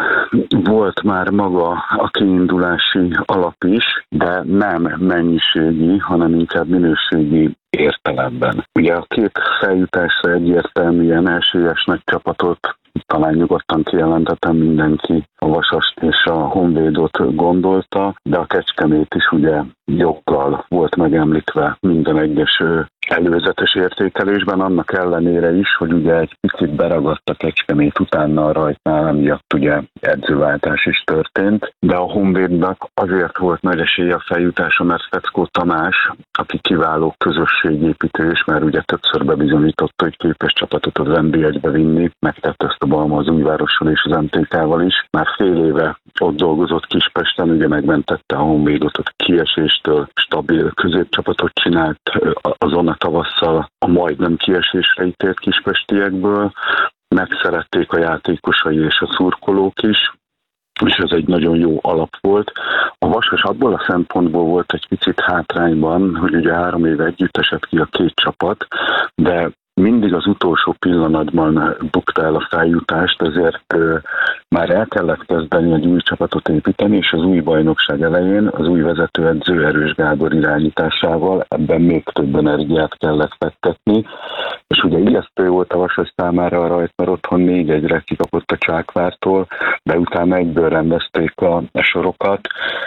[SPEAKER 14] volt már maga a kiindulási alap is, de nem mennyiségi, hanem inkább minőségi értelemben. Ugye a két feljutásra egyértelműen esélyes nagy csapatot talán nyugodtan kijelentettem, mindenki a Vasast és a Honvédot gondolta, de a Kecskemét is ugye joggal volt megemlítve minden egyes előzetes értékelésben, annak ellenére is, hogy ugye egy picit beragadt a Kecskemét utána a Rajtnál, emiatt ugye edzőváltás is történt, de a Honvédnak azért volt nagy esélye a feljutása, mert Feckó Tamás, aki kiváló közösségépítő, és már ugye többször bebizonyította, hogy képes csapatot az en bé egybe vinni, megtette ezt a Balma az Újvárossal és az em té ká-val is. Már fél éve ott dolgozott Kispesten, ugye megmentette a Honvédot a kieséstől, stabil középcsapatot csinált azon a tavasszal a majdnem kiesésre ítélt kispestiekből, megszerették a játékosai és a szurkolók is, és ez egy nagyon jó alap volt. A Vasas abból a szempontból volt egy picit hátrányban, hogy ugye három éve együtt esett ki a két csapat, de mindig az utolsó pillanatban bukta el a feljutást, ezért ö, már el kellett kezdeni egy új csapatot építeni, és az új bajnokság elején az új vezetőedző Erős Gábor irányításával ebben még több energiát kellett fektetni, és ugye ijesztő volt a Vasas számára a Rajt, mert otthon négy egyre kikapott a Csákvártól, de utána egyből rendezték a, a sorokat,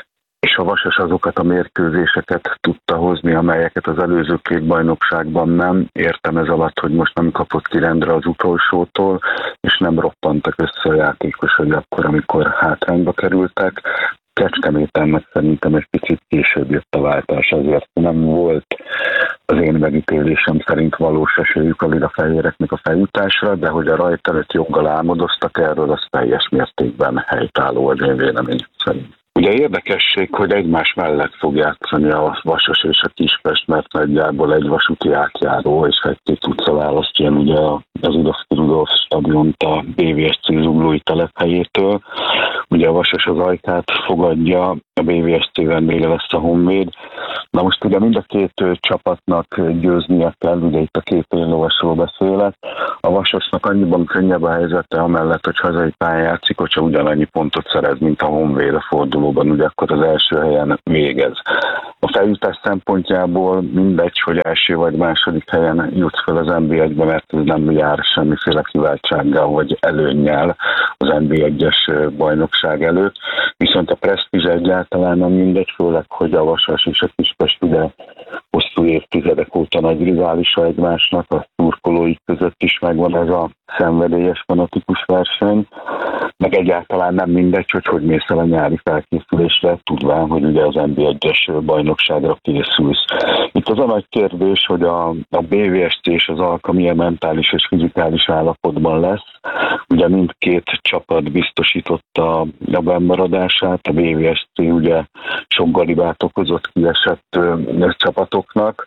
[SPEAKER 14] és a Vasas azokat a mérkőzéseket tudta hozni, amelyeket az előző két bajnokságban nem. Értem ez alatt, hogy most nem kapott ki rendre az utolsótól, és nem roppantak össze a játékosai akkor, amikor hátrányba kerültek. Kecskeméten meg szerintem egy picit később jött a váltás, ezért nem volt az én megítélésem szerint valós esélyük a Lila-fehéreknek a feljutásra, de hogy a Rajt előtt joggal álmodoztak erről, az teljes mértékben helytálló az én véleményem szerint. Ugye érdekesség, hogy egymás mellett fog játszani a Vasas és a Kispest, mert nagyjából egy vasúti átjáró és egy-két utca választja ugye az Udovszky Rudolf stadiont a bé vé es cé zuglói telephelyétől. Ugye a Vasas az Ajkát fogadja, a bé vé es cé vendége lesz a Honvéd. Na most ugye mind a két csapatnak győznie kell, ugye itt a két éllovasról beszélek. A Vasasnak annyiban könnyebb a helyzete, amellett, hogy hazai pályán játszik, hogyha ugyanannyi pontot szerez, mint a Honvéd a fordulóban, ugye akkor az első helyen végez. A feljutás szempontjából mindegy, hogy első vagy második helyen jutsz fel az en bé egybe, mert ez nem jár semmiféle kiváltsággal vagy előnnyel az en bé egyes bajnokság előtt. Viszont a presztízs egyáltalán nem mindegy, főleg, hogy a Vasas és a Kispest ugye hosszú évtizedek óta nagy riválisa egymásnak, a szurkolóik között is megvan ez a szenvedélyes fanatikus verseny, meg egyáltalán nem mindegy, hogy hogy mész el a nyári felkészülésre, tudván, hogy ugye az en bé egyes bajnokságra készülsz. Itt az a nagy kérdés, hogy a, a bé vé es cé és az Alka milyen mentális és fizikális állapotban lesz. Ugye mindkét csapat biztosította a bennmaradását, a bé vé es cé ugye sok galibát okozott kiesett ö, csapatoknak,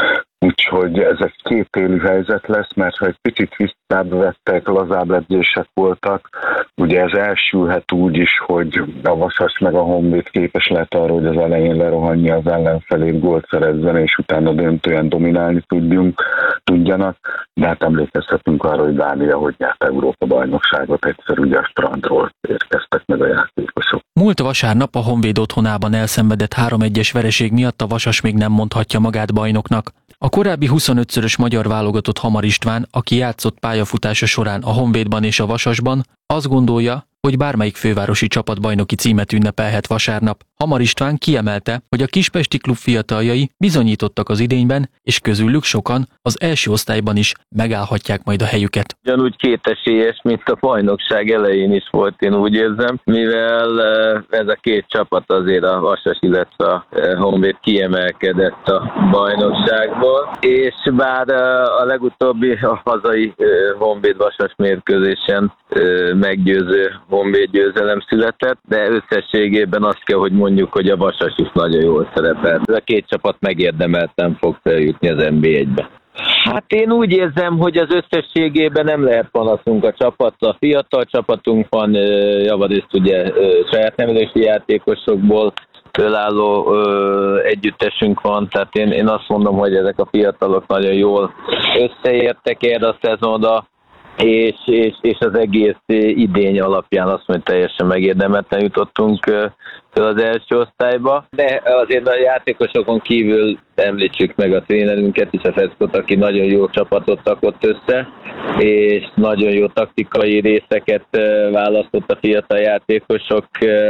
[SPEAKER 14] úgyhogy ez egy kétélű helyzet lesz, mert ha egy picit visszább vettek, lazább edzések voltak, ugye ez elsülhet úgy is, hogy a Vasas meg a Honvéd képes lehet arra, hogy az elején lerohanja az ellenfelét, gólt szerezzen, és utána döntően dominálni tudjunk, tudjanak, de hát emlékezhetünk arra, hogy Dánia hogy nyert Európa bajnokságot, egyszer ugye a strandról érkeztek meg a játékosok.
[SPEAKER 13] Múlt vasárnap a Honvéd otthonában elszenvedett három egyes vereség miatt a Vasas még nem mondhatja magát bajnoknak. A korábbi huszonötszörös magyar válogatott Hamar István, aki játszott pályafutása során a Honvédban és a Vasasban, azt gondolja, hogy bármelyik fővárosi csapat bajnoki címet ünnepelhet vasárnap. Hamar István kiemelte, hogy a kispesti klub fiataljai bizonyítottak az idényben, és közülük sokan az első osztályban is megállhatják majd a helyüket.
[SPEAKER 15] Ugyanúgy kétesélyes, mint a bajnokság elején is volt, én úgy érzem, mivel ez a két csapat azért a Vasas, illetve a Honvéd kiemelkedett a bajnokságból, és bár a legutóbbi a hazai Honvéd-Vasas mérkőzésen meggyőző Honvéd győzelem született, de összességében azt kell, hogy mondjuk, hogy a Vasas is nagyon jól szerepelt. Ez a két csapat megérdemelten fog feljutni az en bé egybe. Hát én úgy érzem, hogy az összességében nem lehet panaszunk a csapatra. Fiatal csapatunk van, javarészt ugye saját nevelési játékosokból fölálló együttesünk van, tehát én, én azt mondom, hogy ezek a fiatalok nagyon jól összeértek erre a szezonra, és, és, és az egész idény alapján azt mondja, teljesen megérdemelten jutottunk fel az első osztályba, de azért a játékosokon kívül említsük meg a trénerünket is, a Feszkot, aki nagyon jó csapatot rakott össze, és nagyon jó taktikai részeket választott a fiatal játékosok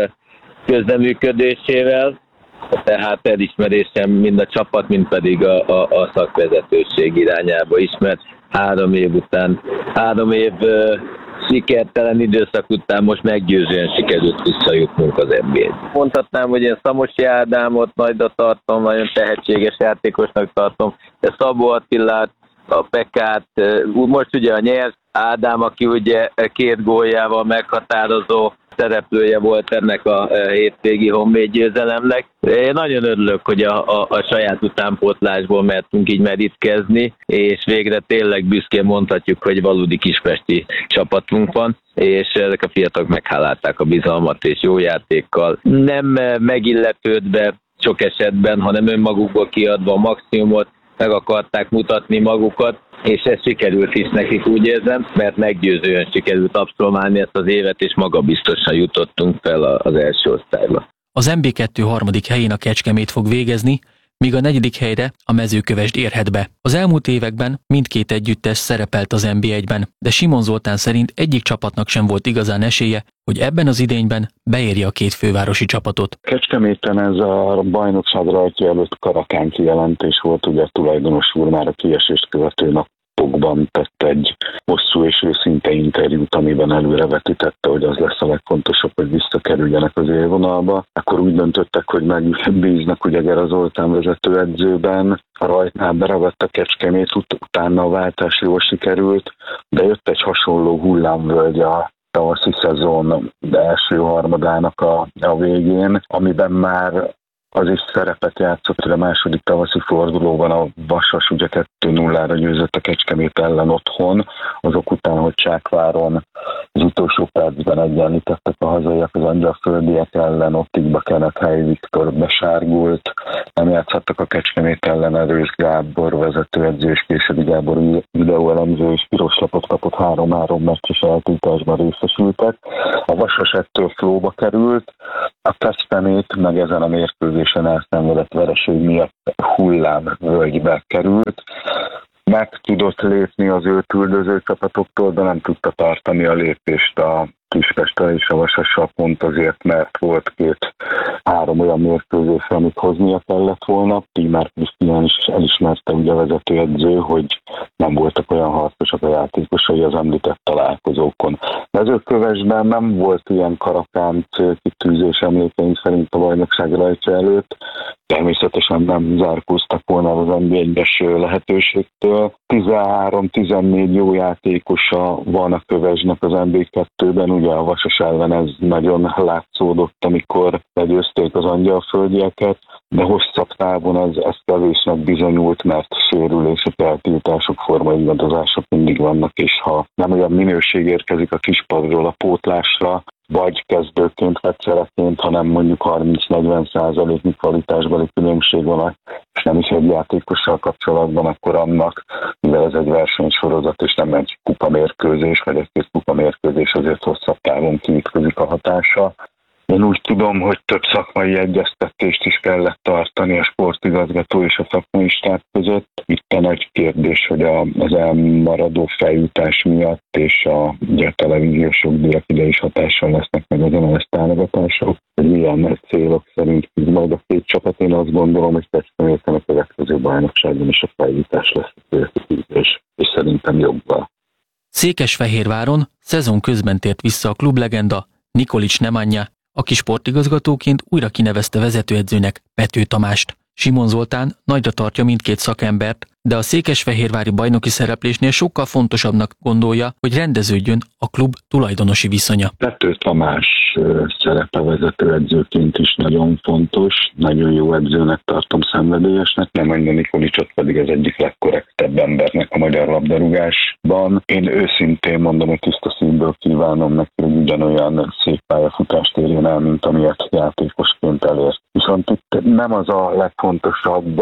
[SPEAKER 15] közreműködésével, tehát elismerésem mind a csapat, mind pedig a, a, a szakvezetőség irányába is, mert három év után, három év uh, sikertelen időszak után most meggyőzően sikerült visszajutnunk az en bé egybe. Mondhatnám, hogy én Szamosi Ádámot nagyra tartom, nagyon tehetséges játékosnak tartom, de Szabó Attilát, a Pekát, uh, most ugye a nyert Ádám, aki ugye két góljával meghatározó szereplője volt ennek a hétvégi Honvéd győzelemnek. Én nagyon örülök, hogy a, a, a saját utánpótlásból mertünk így merítkezni, és végre tényleg büszkén mondhatjuk, hogy valódi kispesti csapatunk van, és ezek a fiatalok meghálálták a bizalmat, és jó játékkal nem megilletődve sok esetben, hanem önmagukból kiadva a maximumot, meg akarták mutatni magukat, és ez sikerült is nekik, úgy érzem, mert meggyőzően sikerült abszolválni ezt az évet, és magabiztosan jutottunk fel az első osztályba.
[SPEAKER 13] Az en bé kettő harmadik helyén a Kecskemét fog végezni, míg a negyedik helyre a Mezőkövesd érhet be. Az elmúlt években mindkét együttes szerepelt az en bé egyben, de Simon Zoltán szerint egyik csapatnak sem volt igazán esélye, hogy ebben az idényben beérje a két fővárosi csapatot.
[SPEAKER 14] Kecskeméten ez a bajnokság rajtja előtt karakán kijelentés volt, ugye a tulajdonos úr már a kiesést követő napokban tett egy hosszú és őszinte interjút, amiben előrevetítette, hogy az lesz a legfontosabb, hogy visszakerüljenek az élvonalba. Akkor úgy döntöttek, hogy megbíznak ugye Gera Zoltán vezetőedzőben, a rajtnál beragadt a Kecskemét, ut- utána a váltás jól sikerült, de jött egy hasonló hullámvölgy a tavaszi szezon első harmadának a, a végén, amiben már az is szerepet játszott, hogy a második tavaszi fordulóban a Vasas ugye kettő nullára győzött a Kecskemét ellen otthon, azok után, hogy Csákváron az utolsó percben egyenlítettek a hazaiak az angyalföldiek ellen, Ottikba Kenethely Viktor besárgult, nem játszhattak a Kecskemét ellen, Erős Gábor vezetőedző és Késedi Gábor videóelemző és piros lapot kapott, három-három meccses eltiltásban részesültek. A Vasas ettől flóba került, a Kecskemét meg ezen a mérkőzésen elszenvedett vereség miatt hullámvölgybe került. Meg tudott lépni az őt üldöző csapatoktól, de nem tudta tartani a lépést a Kispesttel és a Vasassal, pont azért, mert volt két három olyan mérkőzés, amit hoznia kellett volna. Tímár Krisztián is elismerte ugye a vezetőedző, hogy nem voltak olyan harcosak a játékosai az említett találkozókon. Mezőkövesden nem volt ilyen karakán célkitűzés emlékeink szerint a bajnokság rajta előtt. Természetesen nem zárkóztak volna az en bé egyes lehetőségtől. tizenhárom-tizennégy jó játékosa van a Kövesnek az en bé kettőben, ugye a Vasas ellen ez nagyon látszódott, amikor legyőzték az angyalföldieket, de hosszabb távon ez, ez kevésnek bizonyult, mert sérülések, eltiltások, formaingadozások mindig vannak, és ha nem olyan minőség érkezik a kispadról a pótlásra, vagy kezdőként, vegyszereként, hanem mondjuk harminc-negyven százaléknyi kvalitásbeli különbség van, és nem is egy játékossal kapcsolatban, akkor annak, mivel ez egy versenysorozat, és nem egy kupamérkőzés, vagy egy kupamérkőzés, azért hosszabb távon kiütközik a hatása. Én úgy tudom, hogy több szakmai egyeztetést is kellett tartani a sportigazgató és a szakmai stáb között. Itt a nagy kérdés, hogy a, az elmaradó feljutás miatt és a, ugye, a televíziósok díjak ide is hatással lesznek meg az em el es támogatások, hogy milyen célok szerint küzd majd a két csapat. Én azt gondolom, hogy Kecskeméten a következő bajnokságban is a feljutás lesz a célkitűzés, és szerintem jobban.
[SPEAKER 13] Székesfehérváron szezon közben tért vissza a klublegenda Nikolics Nemanja, aki sportigazgatóként újra kinevezte vezetőedzőnek Pető Tamást. Simon Zoltán nagyra tartja mindkét szakembert, de a székesfehérvári bajnoki szereplésnél sokkal fontosabbnak gondolja, hogy rendeződjön a klub tulajdonosi viszonya.
[SPEAKER 14] Pető Tamás szerepe vezetőedzőként is nagyon fontos, nagyon jó edzőnek tartom, szenvedélyesnek, Nemanja Nikolicsot pedig az egyik legkorrektebb embernek a magyar labdarúgásban. Én őszintén mondom, hogy tiszta szívből kívánom neki, hogy ugyanolyan szép pályafutást érjen el, mint amilyet játékosként elért. Viszont itt nem az a legfontosabb,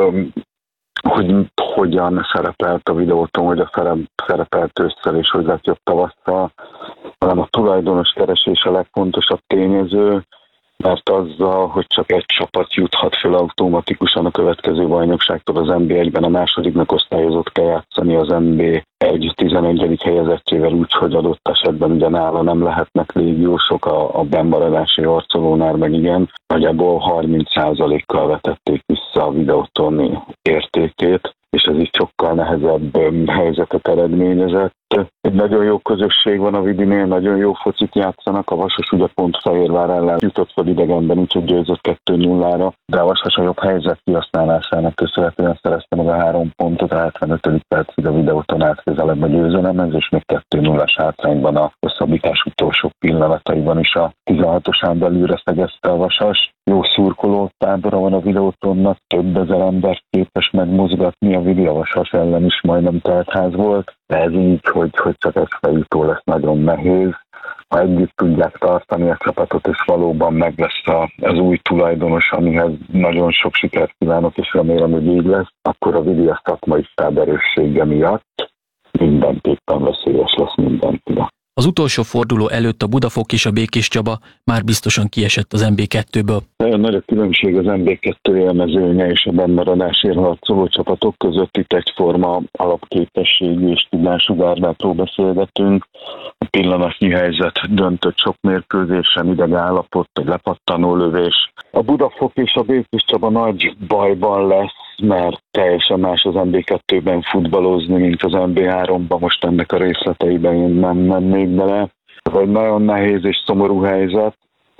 [SPEAKER 14] hogy hogyan szerepelt a videóton, hogy a szerepelt ősszel és hogy lett jobb tavasszal, hanem a tulajdonos keresés a legfontosabb tényező, mert azzal, hogy csak egy csapat juthat föl automatikusan a következő bajnokságtól az en bé egyben, a másodiknak osztályozott kell játszani az en bé egy tizenegyedik helyezettjével úgy, hogy adott esetben ugye nála nem lehetnek légiósok, a, a bennmaradási harcolónál meg igen, nagyjából harminc százalékkal vetették vissza a videóton értékét, és ez így sokkal nehezebb helyzetet eredményezett. Egy nagyon jó közösség van a Vidinél, nagyon jó focit játszanak, a Vasas ugye pont Fehérvár ellen jutott fel idegenben, úgyhogy győzött kettő nullára, de a Vasas a jobb helyzet kihasználásának köszönhetően szerezte meg a három pontot, a hetvenötödik percig a videóton állt közelebb a győzelemhez, és még kettő nullás hátrányban a hosszabbítás utolsó pillanataiban is a tizenhatosán belülre szegezte a Vasas. Jó szurkoló tábora van a videótonnak, több ezer ember képes megmozgatni, a Vidi a Vasas ellen is majdnem teltház volt, de ez így, hogy, hogy csak egy fejutó lesz nagyon nehéz. Ha együtt tudják tartani a csapatot, és valóban meg lesz a, az új tulajdonos, amihez nagyon sok sikert kívánok, és remélem, hogy így lesz, akkor a Vidi a szakmai stáb erőssége miatt mindenképpen veszélyes lesz mindenkire.
[SPEAKER 13] Az utolsó forduló előtt a Budafok és a Békés Csaba már biztosan kiesett az en bé kettőből.
[SPEAKER 14] Nagyon nagy a különbség az en bé kettő élmezőnye és a bennmaradásért harcoló csapatok között. Itt egyforma alapképességű és tudásugárátról beszélgetünk. A pillanatnyi helyzet döntött sok mérkőzésen, ideg állapot, egy lepattanó lövés. A Budafok és a Békés Csaba nagy bajban lesz, mert teljesen más az en bé kettőben futballozni, mint az en bé háromban, most ennek a részleteiben én nem mennék bele. Ez egy nagyon nehéz és szomorú helyzet,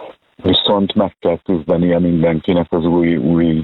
[SPEAKER 14] viszont meg kell küzdenie mindenkinek az új, új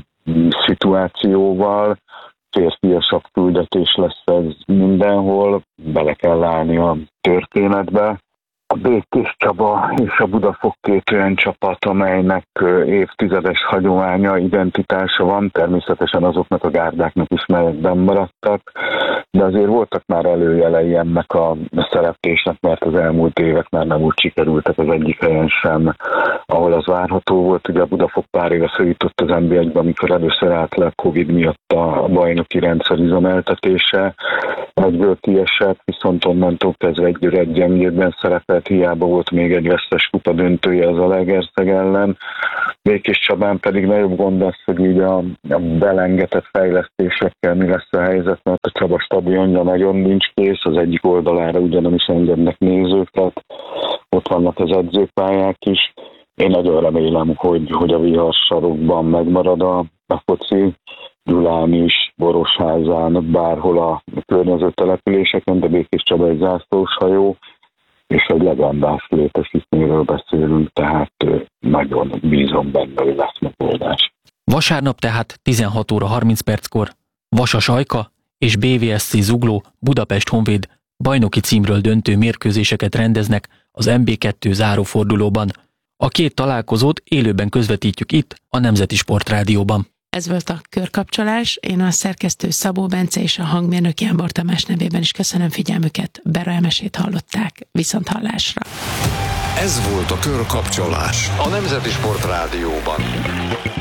[SPEAKER 14] szituációval. Férfiasabb küldetés lesz ez mindenhol, bele kell állni a történetbe. A Békés Csaba és a Budafok két olyan csapat, amelynek évtizedes hagyománya, identitása van, természetesen azoknak a gárdáknak is, melyek benn maradtak, de azért voltak már előjelei ennek a szereplésnek, mert az elmúlt évek már nem úgy sikerültek az egyik helyen sem, ahol az várható volt. Ugye a Budafok pár éve feljutott az en bé egybe, amikor először állt le a Covid miatt a bajnoki rendszer üzemeltetése, egyből kiesett, viszont onnantól kezdve egyre egy gyengébben szerepelt, hiába volt még egy vesztes kupa döntője az Zalaegerszeg ellen. Békés Csabán pedig nagyobb gond az, hogy így a, a belengetett fejlesztésekkel mi lesz a helyzet, mert a Csaba stadionja nagyon nincs kész, az egyik oldalára ugye nem is engednek nézőket, ott vannak az edzőpályák is. Én nagyon remélem, hogy, hogy a viharsarokban megmarad a, a foci, Gyulán is, Borosházán, bárhol a környező településeken, de Békés Csaba egy zászlós hajó, és egy legendás létesítményről beszélünk, tehát nagyon bízom benne, hogy lesz megoldás.
[SPEAKER 13] Vasárnap tehát tizenhat óra harminc perckor Vasas Ajka és bé vé es cé Zugló Budapest Honvéd bajnoki címről döntő mérkőzéseket rendeznek az em bé kettő zárófordulóban. A két találkozót élőben közvetítjük itt, a Nemzeti Sportrádióban.
[SPEAKER 3] Ez volt a Körkapcsolás. Én a szerkesztő Szabó Bence és a hangmérnök Jánbor Tamás nevében is köszönöm figyelmüket. Bera Emesét hallották. Viszont hallásra.
[SPEAKER 16] Ez volt a Körkapcsolás a Nemzeti Sportrádióban.